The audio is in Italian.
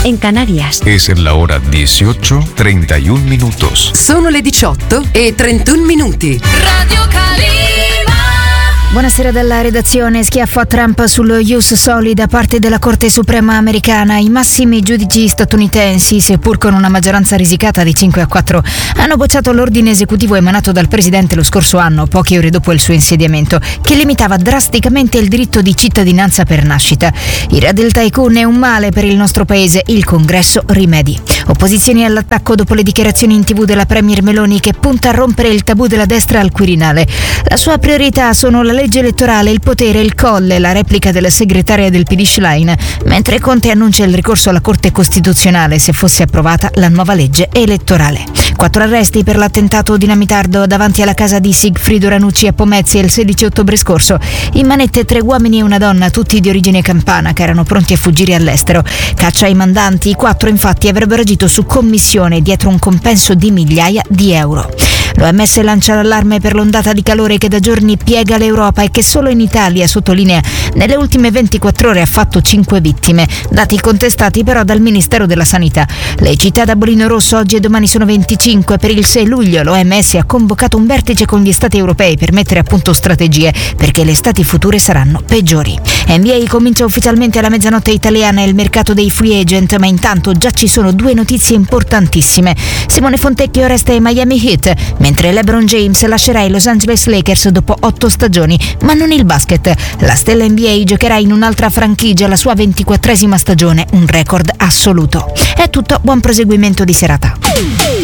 en Canarias. Es la hora 18:31 minutos. Sono le 18:31 minuti. Radio Calima. Buonasera dalla redazione. Schiaffo a Trump sullo Ius Soli da parte della Corte Suprema americana. I massimi giudici statunitensi, seppur con una maggioranza risicata di 5-4, hanno bocciato l'ordine esecutivo emanato dal presidente lo scorso anno, poche ore dopo il suo insediamento, che limitava drasticamente il diritto di cittadinanza per nascita. Ira del tycoon è un male per il nostro paese, il Congresso rimedi. Opposizioni all'attacco dopo le dichiarazioni in TV della Premier Meloni, che punta a rompere il tabù della destra al Quirinale. La sua priorità sono la legge elettorale, il potere, il colle, la replica della segretaria del PD Schlein, mentre Conte annuncia il ricorso alla Corte Costituzionale se fosse approvata la nuova legge elettorale. 4 arresti per l'attentato dinamitardo davanti alla casa di Sigfrido Ranucci a Pomezia il 16 ottobre scorso. In manette 3 uomini e una donna, tutti di origine campana, che erano pronti a fuggire all'estero. Caccia ai mandanti, i 4 infatti avrebbero agito su commissione dietro un compenso di migliaia di euro. L'OMS lancia l'allarme per l'ondata di calore che da giorni piega l'Europa e che solo in Italia, sottolinea, nelle ultime 24 ore ha fatto 5 vittime, dati contestati però dal Ministero della Sanità. Le città da bollino rosso oggi e domani sono 25. Per il 6 luglio l'OMS ha convocato un vertice con gli stati europei per mettere a punto strategie, perché le estati future saranno peggiori. NBA comincia ufficialmente alla mezzanotte italiana il mercato dei free agent, ma intanto già ci sono 2 notizie importantissime. Simone Fontecchio resta ai Miami Heat, mentre LeBron James lascerà i Los Angeles Lakers dopo 8 stagioni, ma non il basket. La stella NBA giocherà in un'altra franchigia la sua 24esima stagione, un record assoluto. È tutto, buon proseguimento di serata.